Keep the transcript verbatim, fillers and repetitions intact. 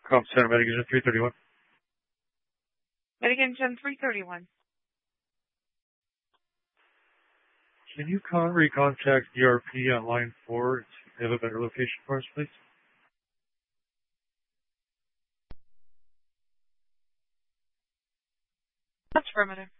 Com Center, Medication three thirty-one. Medication three thirty-one. Can you con- recontact D R P on line four if they have a better location for us, please? That's affirmative.